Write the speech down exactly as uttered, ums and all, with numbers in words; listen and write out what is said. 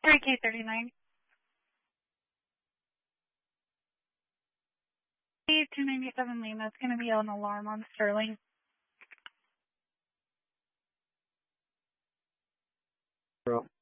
three K thirty-nine. two ninety-seven lane, that's going to be an alarm on Sterling. Bro.